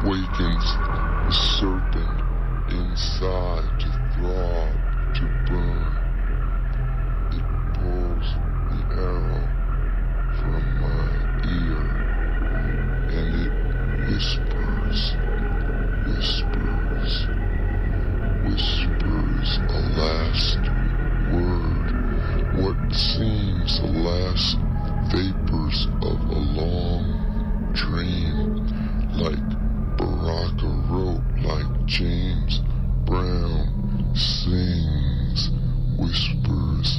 wakens the serpent inside to throb, to burn. It pulls the arrow from my ear, and it whispers, whispers, whispers a last word, what seems the last vapors of a long dream, like Baraka wrote, like James